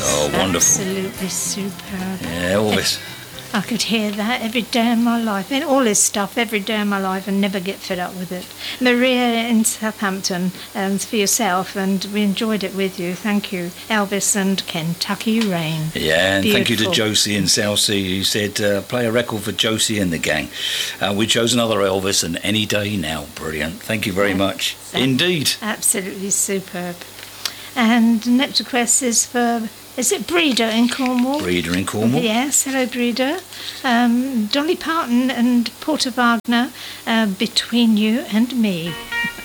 Oh, wonderful. Absolutely superb. Yeah, Elvis. I could hear that every day of my life, and all his stuff every day of my life, and never get fed up with it. Maria in Southampton, for yourself, and we enjoyed it with you. Thank you, Elvis and Kentucky Rain. Yeah, and thank you to Beautiful. Josie in Southsea, who said, play a record for Josie and the gang. We chose another Elvis, and Any Day Now. Brilliant. Thank you very much. Indeed. Absolutely superb. And next request is for, is it Breeder in Cornwall? Breeder in Cornwall. Yes, hello Breeder. Dolly Parton and Porter Wagner, Between You and Me.